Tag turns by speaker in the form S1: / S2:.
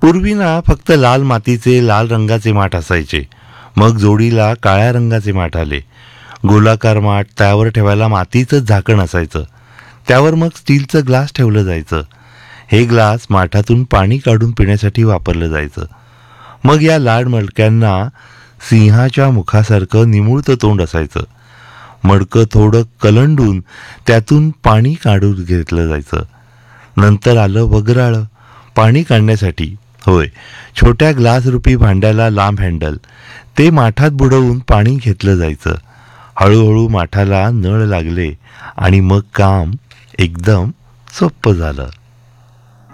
S1: पूर्वी ना फक्त लाल मातीचे लाल रंगाचे माठ असायचे. मग जोडीला काळ्या रंगाचे माठ आले. गोलाकार माठ, त्यावर ठेवायला मातीचं झाकण असायचं. त्यावर मग स्टीलचं ग्लास ठेवलं जायचं. हे ग्लास माठातून पाणी काढून पिण्यासाठी वापरलं जायचं. मग या लाड मडक्यांना सिंहाच्या मुखासारखं निमुळतं तोंड असायचं. मडकं थोडं कलंडून त्यातून पाणी काढून घेतलं जायचं. नंतर आलं वगराळं, पाणी काढण्यासाठी. होय, छोट्या ग्लासरूपी भांड्याला लांब हँडल, ते माठात बुडवून पाणी घेतलं जायचं. हळूहळू माठाला नळ लागले आणि मग काम एकदम सोपं झालं.